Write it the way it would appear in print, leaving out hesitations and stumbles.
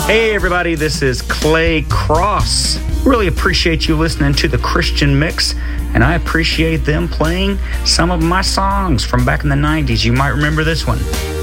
Hey everybody, this is Clay Cross. Really appreciate you listening to the Christian Mix, and I appreciate them playing some of my songs from back in the 90s. You might remember this one.